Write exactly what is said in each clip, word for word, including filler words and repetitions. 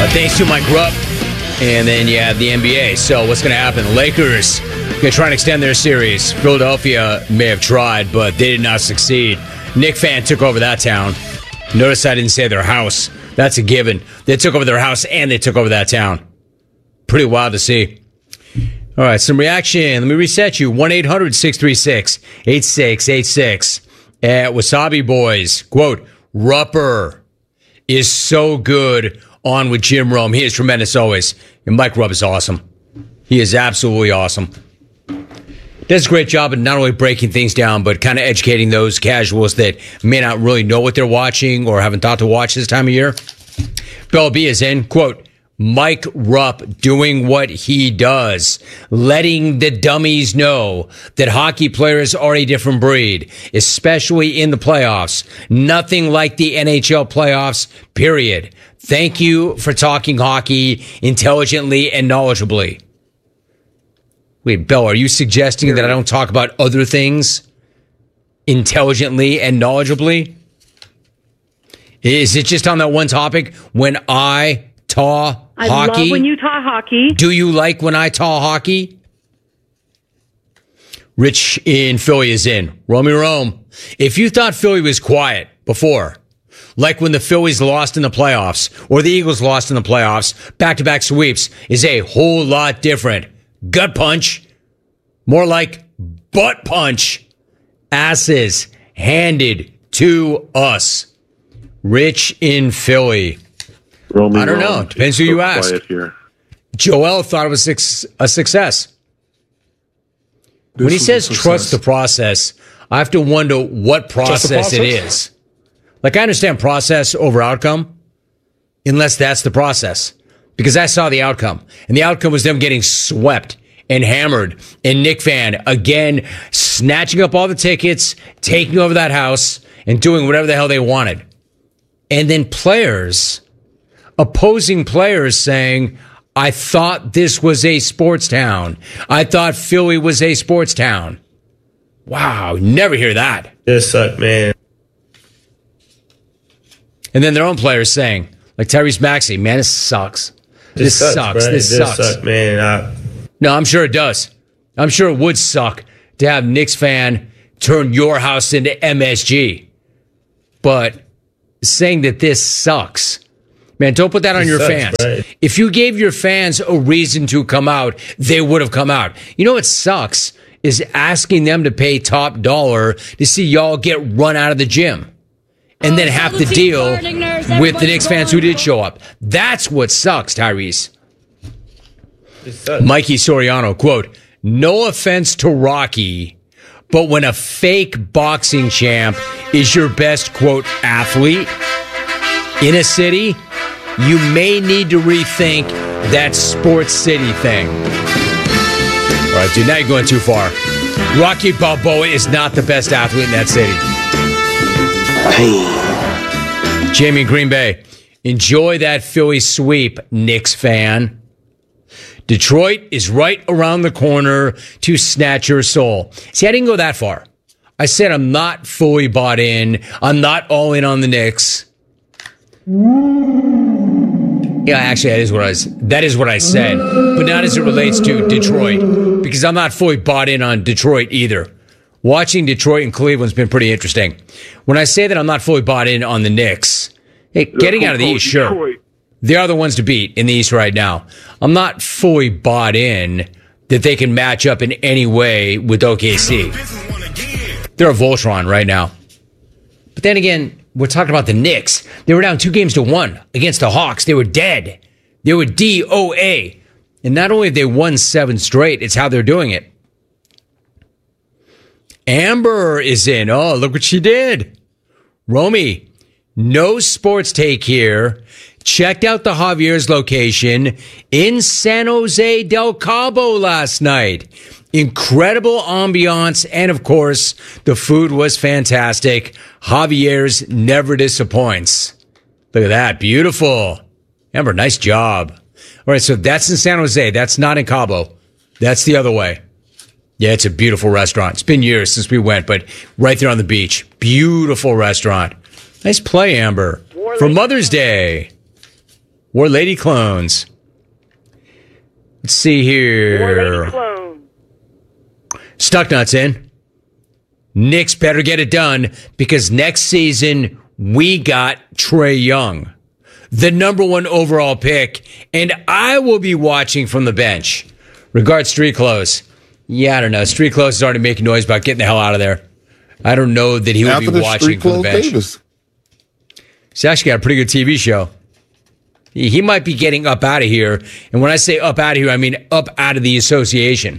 Uh, thanks to Mike Rupp. And then you have the N B A. So what's going to happen? The Lakers going to try and extend their series. Philadelphia may have tried, but they did not succeed. Knick fan took over that town. Notice I didn't say their house. That's a given. They took over their house and they took over that town. Pretty wild to see. All right, some reaction. Let me reset you. one eight hundred six three six eight six eight six. At Wasabi Boys, quote, Rupper is so good on with Jim Rome. He is tremendous always. And Mike Rupp is awesome. He is absolutely awesome. Does a great job of not only breaking things down, but kind of educating those casuals that may not really know what they're watching or haven't thought to watch this time of year. Bell B is in, quote, Mike Rupp doing what he does, letting the dummies know that hockey players are a different breed, especially in the playoffs. Nothing like the N H L playoffs, period. Thank you for talking hockey intelligently and knowledgeably. Wait, Bell, are you suggesting that I don't talk about other things intelligently and knowledgeably? Is it just on that one topic when I taw I hockey? love when you talk hockey. Do you like when I taw hockey? Rich in Philly is in. Romy Rome. If you thought Philly was quiet before, like when the Phillies lost in the playoffs or the Eagles lost in the playoffs, back-to-back sweeps is a whole lot different. Gut punch. More like butt punch. Asses handed to us. Rich in Philly. Romy I don't Rome. know. Depends who So you ask. quiet here. Joel thought it was a success. This When he was a says success. trust the process, I have to wonder what process, process? it is. Like, I understand process over outcome, unless that's the process. Because I saw the outcome. And the outcome was them getting swept and hammered. And Knick fan, again, snatching up all the tickets, taking over that house, and doing whatever the hell they wanted. And then players, opposing players saying, I thought this was a sports town. I thought Philly was a sports town. Wow, never hear that. This sucked, man. And then their own players saying, like Tyrese Maxey, man, this sucks. This, This, sucks, sucks. bro. This, This sucks. sucked, man. I, No, I'm sure it does. I'm sure it would suck to have Knicks fan turn your house into M S G. But saying that this sucks, man, don't put that on It your sucks, fans. right? If you gave your fans a reason to come out, they would have come out. You know what sucks is asking them to pay top dollar to see y'all get run out of the gym. And then have to deal with the Knicks fans who did show up. That's what sucks, Tyrese. it sucks. Mikey Soriano, quote, no offense to Rocky, but when a fake boxing champ is your best, quote, athlete in a city, you may need to rethink that sports city thing. All right, dude, now you're going too far. Rocky Balboa is not the best athlete in that city. Jamie in Green Bay, enjoy that Philly sweep, Knicks fan. Detroit is right around the corner to snatch your soul. See, I didn't go that far. I said I'm not fully bought in. I'm not all in on the Knicks. Yeah, actually, that is what I was, that is what I said, but not as it relates to Detroit, because I'm not fully bought in on Detroit either. Watching Detroit and Cleveland's been pretty interesting. When I say that I'm not fully bought in on the Knicks, hey, getting out of the East, sure. They are the ones to beat in the East right now. I'm not fully bought in that they can match up in any way with O K C. They're a Voltron right now. But then again, we're talking about the Knicks. They were down two games to one against the Hawks. They were dead. They were D O A. And not only have they won seven straight, it's how they're doing it. Amber is in. Oh, look what she did. Romy, no sports take here. Checked out the Javier's location in San Jose del Cabo last night. Incredible ambiance, and of course, the food was fantastic. Javier's never disappoints. Look at that. Beautiful. Amber, nice job. All right, so that's in San Jose. That's not in Cabo. That's the other way. Yeah, it's a beautiful restaurant. It's been years since we went, but right there on the beach. Beautiful restaurant. Nice play, Amber. For Mother's Day. War Lady clones. Let's see here. War Lady clone. Stucknuts in. Knicks better get it done because next season we got Trae Young, the number one overall pick, and I will be watching from the bench. Regards Street Clothes. Yeah, I don't know. Street Clothes is already making noise about getting the hell out of there. I don't know that he will After be the watching Street from the Clothes bench. Davis. He's actually got a pretty good T V show. He he might be getting up out of here. And when I say up out of here, I mean up out of the association.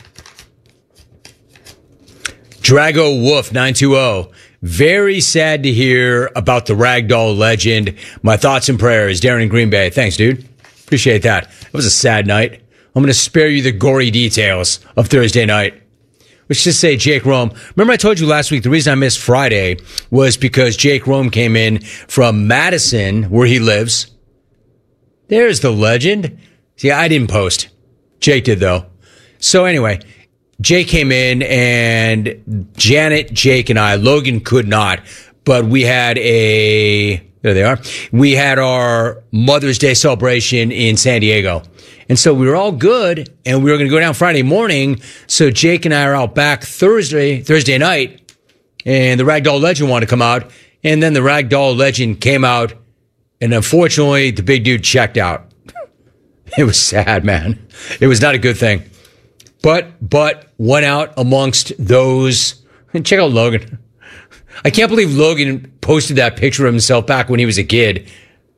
Drago Wolf nine two zero. Very sad to hear about the Ragdoll legend. My thoughts and prayers. Darren in Green Bay. Thanks, dude. Appreciate that. It was a sad night. I'm going to spare you the gory details of Thursday night. Let's just say Jake Rome. Remember I told you last week the reason I missed Friday was because Jake Rome came in from Madison, where he lives. There's the legend. See, I didn't post. Jake did, though. So anyway, Jake came in, and Janet, Jake, and I, Logan could not, but we had a, there they are. We had our Mother's Day celebration in San Diego. And so we were all good, and we were going to go down Friday morning. So Jake and I are out back Thursday, Thursday night, and the Ragdoll Legend wanted to come out. And then the Ragdoll Legend came out, and unfortunately, the big dude checked out. It was sad, man. It was not a good thing. But, but went out amongst those. And check out Logan. I can't believe Logan posted that picture of himself back when he was a kid,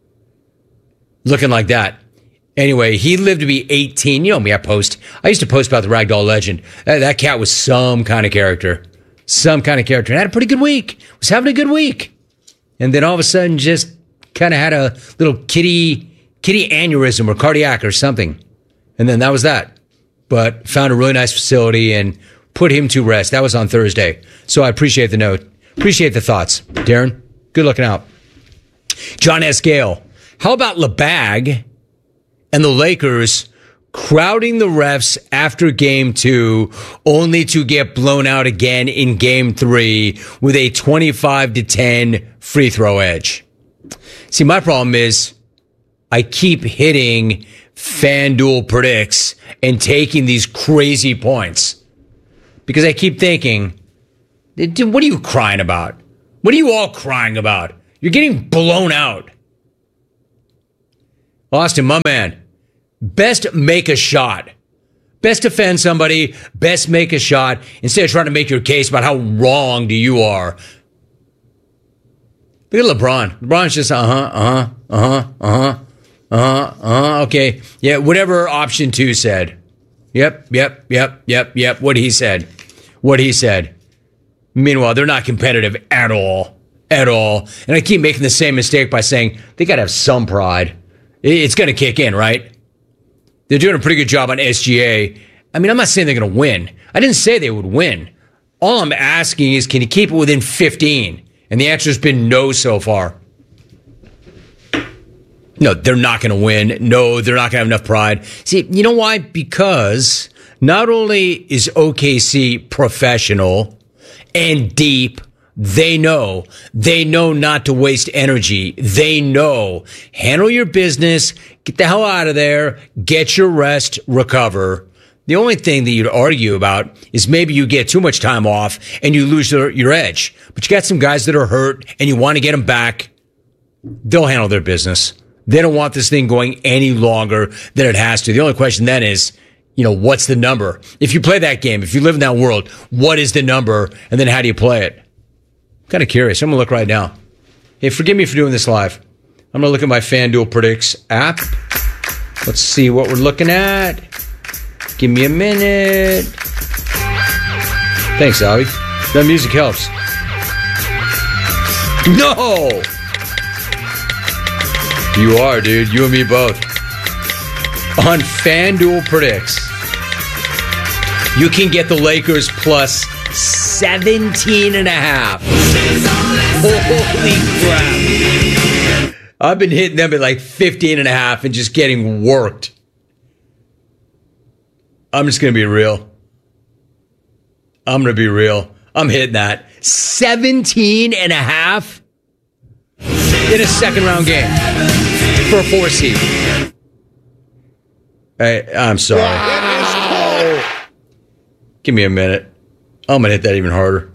looking like that. Anyway, he lived to be eighteen. You know me, I post. I used to post about the Ragdoll Legend. That, that cat was some kind of character. Some kind of character. And had a pretty good week. Was having a good week. And then all of a sudden just kind of had a little kitty, kitty aneurysm or cardiac or something. And then that was that. But found a really nice facility and put him to rest. That was on Thursday. So I appreciate the note. Appreciate the thoughts. Darren, good looking out. John S. Gale. How about LeBag and the Lakers crowding the refs after game two, only to get blown out again in game three with a twenty-five to ten free throw edge? See, my problem is I keep hitting FanDuel predicts and taking these crazy points because I keep thinking, dude, what are you crying about? What are you all crying about? You're getting blown out. Austin, my man, best make a shot. Best defend somebody, best make a shot, instead of trying to make your case about how wrong you are. Look at LeBron. LeBron's just uh-huh, uh-huh, uh-huh, uh-huh, uh-huh, uh-huh, okay. Yeah, whatever option two said. Yep, yep, yep, yep, yep, what he said. What he said. Meanwhile, they're not competitive at all. At all. And I keep making the same mistake by saying they got to have some pride. It's going to kick in, right? They're doing a pretty good job on S G A. I mean, I'm not saying they're going to win. I didn't say they would win. All I'm asking is, can you keep it within fifteen? And the answer's been no so far. No, they're not going to win. No, they're not going to have enough pride. See, you know why? Because not only is O K C professional and deep, they know. They know not to waste energy. They know. Handle your business. Get the hell out of there. Get your rest. Recover. The only thing that you'd argue about is maybe you get too much time off and you lose your, your edge. But you got some guys that are hurt and you want to get them back. They'll handle their business. They don't want this thing going any longer than it has to. The only question then is, you know, what's the number? If you play that game, if you live in that world, what is the number? And then how do you play it? I'm kind of curious. I'm going to look right now. Hey, forgive me for doing this live. I'm going to look at my FanDuel Predicts app. Let's see what we're looking at. Give me a minute. Thanks, Albie. That music helps. No! You are, dude. You and me both. On FanDuel Predicts, you can get the Lakers plus seventeen and a half. Holy crap. I've been hitting them at like fifteen and a half and just getting worked. I'm just going to be real. I'm going to be real. I'm hitting that. seventeen and a half in a second round game. for a four seed. Hey, I'm sorry. Give me a minute. I'm going to hit that even harder.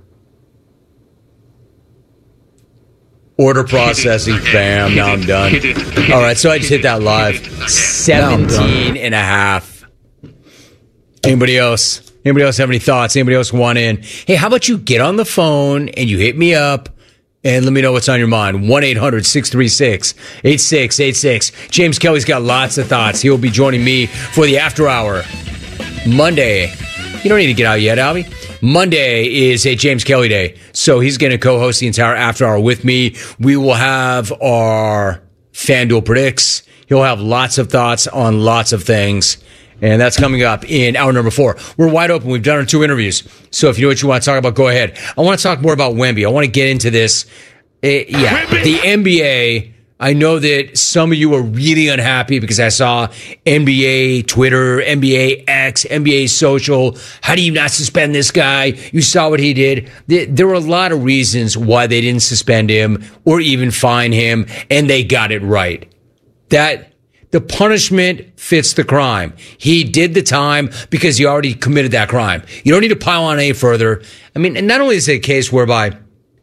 Order processing. Bam. Now I'm done. All right, so I just hit that live. seventeen and a half. Anybody else? Anybody else have any thoughts? Anybody else want in? Hey, how about you get on the phone and you hit me up and let me know what's on your mind. one eight hundred six three six eight six eight six. James Kelly's got lots of thoughts. He'll be joining me for the After Hour Monday. You don't need to get out yet, Albie. Monday is a James Kelly day, so he's going to co-host the entire After Hour with me. We will have our FanDuel Predicts. He'll have lots of thoughts on lots of things, and that's coming up in hour number four. We're wide open. We've done our two interviews, so if you know what you want to talk about, go ahead. I want to talk more about Wemby. I want to get into this. Uh, yeah, the N B A. I know that some of you are really unhappy because I saw N B A Twitter, N B A X, N B A Social. How do you not suspend this guy? You saw what he did. There were a lot of reasons why they didn't suspend him or even fine him, and they got it right. That the punishment fits the crime. He did the time because he already committed that crime. You don't need to pile on any further. I mean, and not only is it a case whereby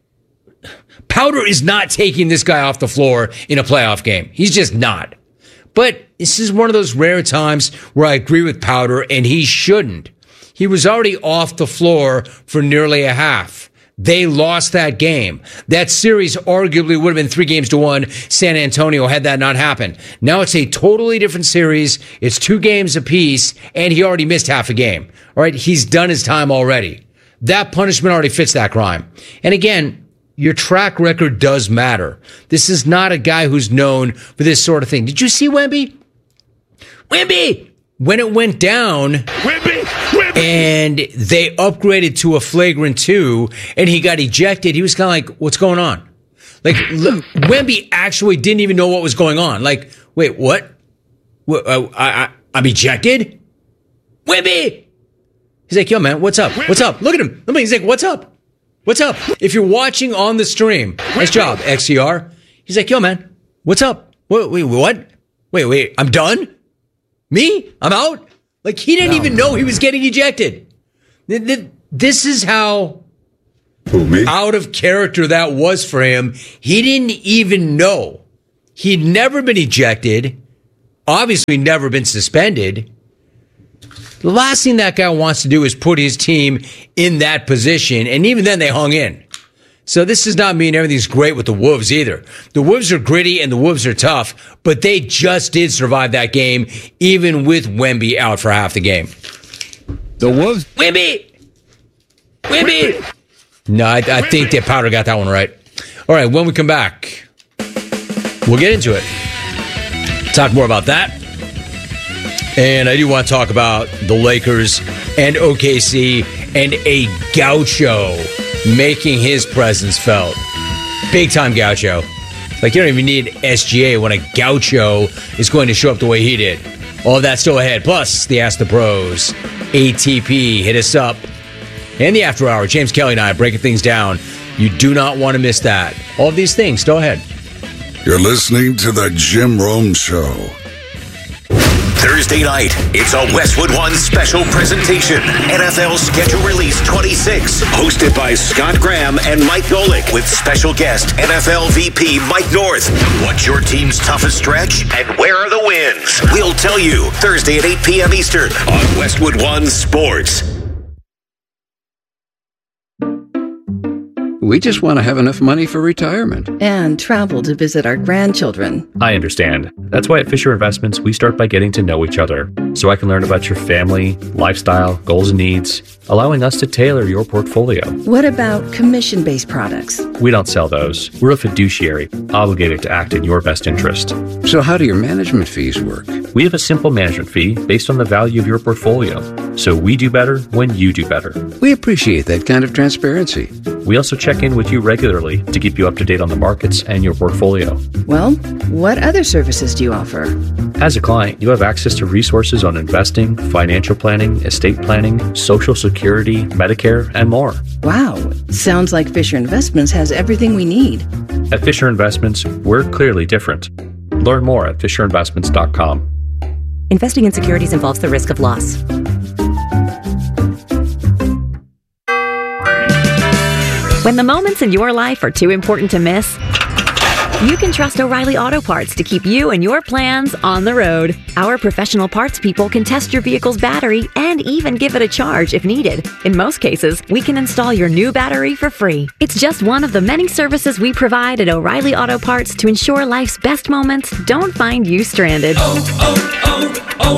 Powder is not taking this guy off the floor in a playoff game. He's just not. But this is one of those rare times where I agree with Powder, and he shouldn't. He was already off the floor for nearly a half. They lost that game. That series arguably would have been three games to one San Antonio had that not happened. Now it's a totally different series. It's two games apiece, and he already missed half a game. All right, he's done his time already. That punishment already fits that crime. And again, your track record does matter. This is not a guy who's known for this sort of thing. Did you see Wemby? Wemby! When it went down, Wemby! Wemby! And they upgraded to a flagrant two, and he got ejected, he was kind of like, what's going on? Like, look, Wemby actually didn't even know what was going on. Like, wait, what? what uh, I, I, I'm ejected? Wemby! He's like, yo, man, what's up? What's up? Look at him. Look at me. He's like, what's up? What's up? If you're watching on the stream, nice job, X C R. He's like, yo, man, what's up? Wait, wait, what? Wait, wait, I'm done? Me? I'm out? Like, he didn't no. even know he was getting ejected. This is how Who, me? out of character that was for him. He didn't even know. He'd never been ejected, obviously never been suspended. The last thing that guy wants to do is put his team in that position, and even then they hung in. So this does not mean everything's great with the Wolves either. The Wolves are gritty and the Wolves are tough, but they just did survive that game, even with Wemby out for half the game. The Wolves? Wemby! Wemby! No, I, I think that Powder got that one right. All right, when we come back, we'll get into it. Talk more about that. And I do want to talk about the Lakers and O K C and a Gaucho making his presence felt. Big time Gaucho. Like, you don't even need S G A when a Gaucho is going to show up the way he did. All of that's still ahead. Plus, the Ask the Pros, A T P, hit us up. And the After Hour, James Kelly and I breaking things down. You do not want to miss that. All of these things still ahead. You're listening to The Jim Rome Show. Thursday night, it's a Westwood One special presentation. N F L Schedule Release twenty-six, hosted by Scott Graham and Mike Golick, with special guest N F L V P Mike North. What's your team's toughest stretch, and where are the wins? We'll tell you Thursday at eight p.m. Eastern on Westwood One Sports. We just want to have enough money for retirement. And travel to visit our grandchildren. I understand. That's why at Fisher Investments, we start by getting to know each other, so I can learn about your family, lifestyle, goals and needs, allowing us to tailor your portfolio. What about commission-based products? We don't sell those. We're a fiduciary, obligated to act in your best interest. So how do your management fees work? We have a simple management fee based on the value of your portfolio. So we do better when you do better. We appreciate that kind of transparency. We also check in with you regularly to keep you up to date on the markets and your portfolio. Well, what other services do you offer? As a client, you have access to resources on investing, financial planning, estate planning, Social Security, Medicare, and more. Wow. Sounds like Fisher Investments has everything we need. At Fisher Investments, we're clearly different. Learn more at fisher investments dot com. Investing in securities involves the risk of loss. When the moments in your life are too important to miss, you can trust O'Reilly Auto Parts to keep you and your plans on the road. Our professional parts people can test your vehicle's battery and even give it a charge if needed. In most cases, we can install your new battery for free. It's just one of the many services we provide at O'Reilly Auto Parts to ensure life's best moments don't find you stranded. Oh,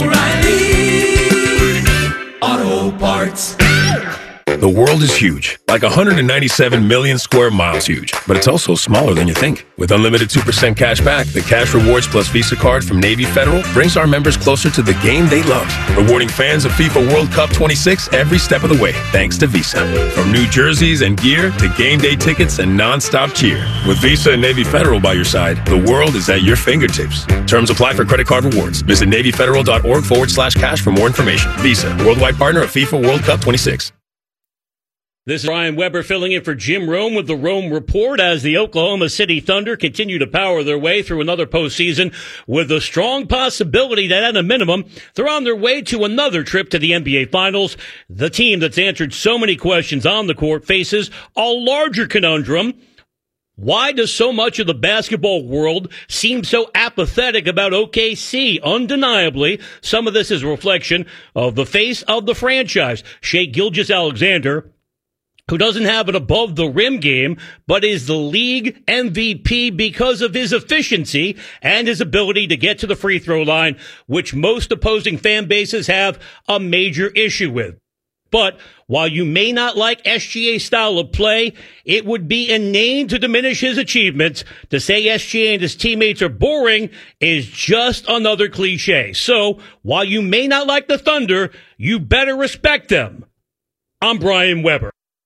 oh, oh, O'Reilly Auto Parts. The world is huge, like one hundred ninety-seven million square miles huge, but it's also smaller than you think. With unlimited two percent cash back, the Cash Rewards Plus Visa card from Navy Federal brings our members closer to the game they love, rewarding fans of FIFA World Cup twenty-six every step of the way, thanks to Visa. From new jerseys and gear to game day tickets and non-stop cheer. With Visa and Navy Federal by your side, the world is at your fingertips. Terms apply for credit card rewards. Visit NavyFederal.org forward slash cash for more information. Visa, worldwide partner of FIFA World Cup twenty-six. This is Brian Weber filling in for Jim Rome with the Rome Report as the Oklahoma City Thunder continue to power their way through another postseason with a strong possibility that at a minimum, they're on their way to another trip to the N B A Finals. The team that's answered so many questions on the court faces a larger conundrum. Why does so much of the basketball world seem so apathetic about O K C? Undeniably, some of this is a reflection of the face of the franchise, Shai Gilgeous-Alexander, who doesn't have an above-the-rim game, but is the league M V P because of his efficiency and his ability to get to the free throw line, which most opposing fan bases have a major issue with. But while you may not like S G A's style of play, it would be inane to diminish his achievements. To say S G A and his teammates are boring is just another cliche. So while you may not like the Thunder, you better respect them. I'm Brian Weber.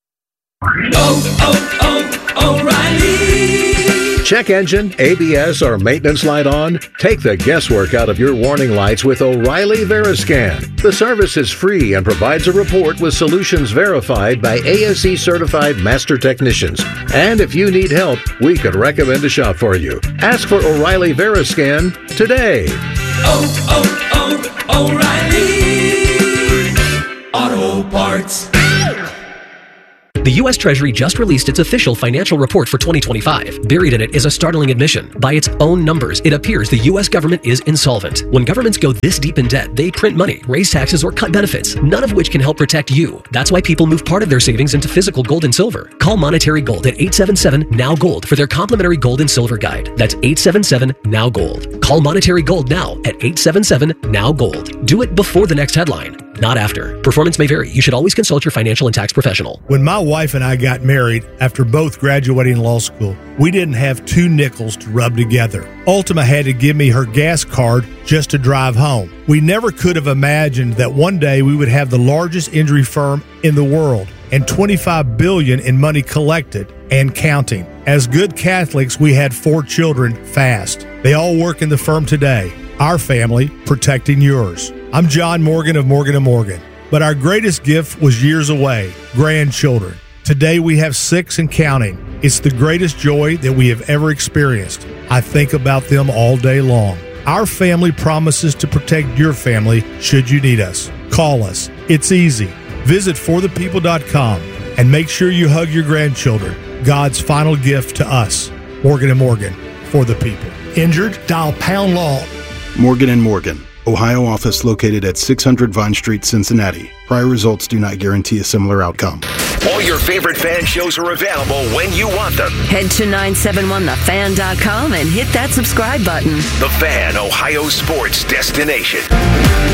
Oh, oh, oh, O'Reilly. Check engine, A B S, or maintenance light on? Take the guesswork out of your warning lights with O'Reilly Veriscan. The service is free and provides a report with solutions verified by A S E-certified master technicians. And if you need help, we could recommend a shop for you. Ask for O'Reilly Veriscan today. Oh, oh, oh, O'Reilly Auto Parts. The U S Treasury just released its official financial report for twenty twenty-five. Buried in it is a startling admission. By its own numbers, it appears the U S government is insolvent. When governments go this deep in debt, they print money, raise taxes, or cut benefits, none of which can help protect you. That's why people move part of their savings into physical gold and silver. Call Monetary Gold at eight seven seven, N O W, GOLD for their complimentary gold and silver guide. That's eight seven seven, N O W, GOLD. Call Monetary Gold now at eight seven seven, N O W, GOLD. Do it before the next headline, not after. Performance may vary. You should always consult your financial and tax professional. When my wife and I got married after both graduating law school, we didn't have two nickels to rub together. Ultima had to give me her gas card just to drive home. We never could have imagined that one day we would have the largest injury firm in the world and twenty-five billion dollars in money collected and counting. As good Catholics, we had four children fast. They all work in the firm today. Our family protecting yours. I'm John Morgan of Morgan and Morgan, but our greatest gift was years away, grandchildren. Today we have six and counting. It's the greatest joy that we have ever experienced. I think about them all day long. Our family promises to protect your family should you need us. Call us. It's easy. Visit for the people dot com and make sure you hug your grandchildren. God's final gift to us. Morgan and Morgan, for the people. Injured? Dial pound law. Morgan and Morgan, Ohio office located at six hundred Vine Street, Cincinnati. Prior results do not guarantee a similar outcome. All your favorite fan shows are available when you want them. Head to nine seven one the fan dot com and hit that subscribe button. The Fan, Ohio sports destination.